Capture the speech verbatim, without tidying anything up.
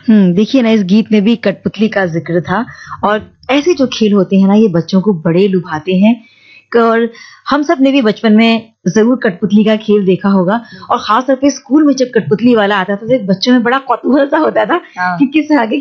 हुँ, देखिए ना इस गीत में भी कठपुतली का ज़िक्र था और ऐसे जो खेल होते हैं ना ये बच्चों को बड़े लुभाते हैं क और हम सब ने भी बचपन में ज़रूर कठपुतली का खेल देखा होगा और ख़ास तौर पे स्कूल में जब कठपुतली वाला आता था तो एक बच्चों में बड़ा कौतूहल सा होता था हाँ। कि किस आगे